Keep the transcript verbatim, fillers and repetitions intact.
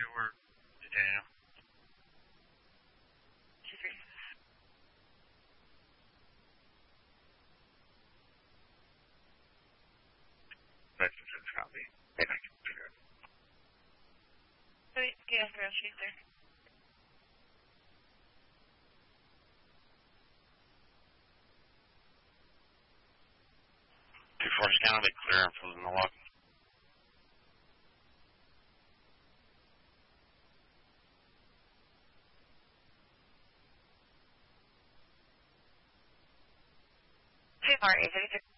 we're Daniel. Two three. Message is copy. Hey, I can figure it. Wait, get off the rail sheet there. Two four scan, they clear from Milwaukee. Two four eight thirty six.